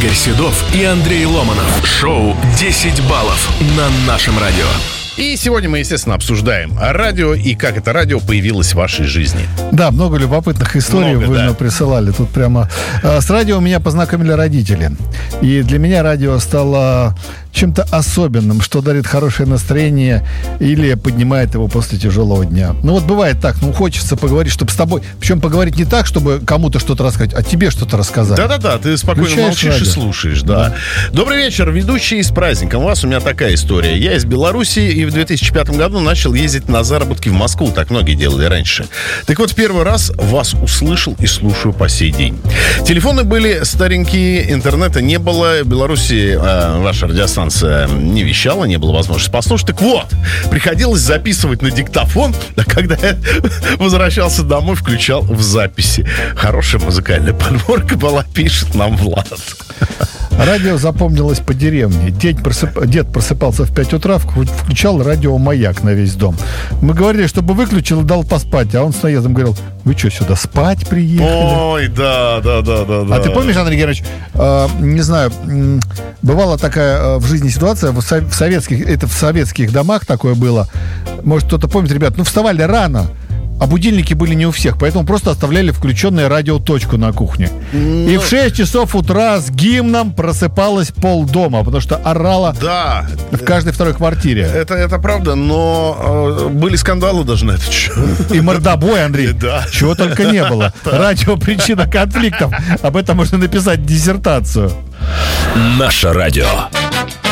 Игорь Седов и Андрей Ломанов. Шоу «10 баллов» на нашем радио. И сегодня мы, естественно, обсуждаем радио и как это радио появилось в вашей жизни. Да, много любопытных историй вы нам присылали. Тут прямо... С радио меня познакомили родители. И для меня радио стало чем-то особенным, что дарит хорошее настроение или поднимает его после тяжелого дня. Ну вот бывает так, хочется поговорить, чтобы с тобой... Причем поговорить не так, чтобы кому-то что-то рассказать, а тебе что-то рассказать. Да-да-да, ты спокойно Включаешь молчишь радио. и слушаешь, да. Добрый вечер, ведущие, с праздником. У меня такая история. Я из Беларуси и в 2005 году начал ездить на заработки в Москву. Так многие делали раньше. Так вот, в первый раз вас услышал и слушаю по сей день. Телефоны были старенькие, интернета не было. В Беларуси ваша радиостанция не вещала, не было возможности послушать. Так вот, приходилось записывать на диктофон, а когда я возвращался домой, включал в записи. Хорошая музыкальная подборка была, пишет нам Влад. Радио запомнилось по деревне. Дед просыпался в 5 утра, включал радио «Маяк» на весь дом. Мы говорили, чтобы выключил и дал поспать. А он с наездом говорил: вы что, сюда спать приехали? Ой, да. А ты помнишь, Андрей Георгиевич, не знаю, бывала такая в жизни ситуация, в советских домах такое было. Может, кто-то помнит, ребят, вставали рано, а будильники были не у всех, поэтому просто оставляли включенную радиоточку на кухне. И в 6 часов утра с гимном просыпалось полдома, потому что орала в каждой второй квартире. Это правда, но были скандалы даже на этот счет. И мордобой, Андрей. Да. Чего только не было. Радио — причина конфликтов. Об этом можно написать диссертацию. Наше радио.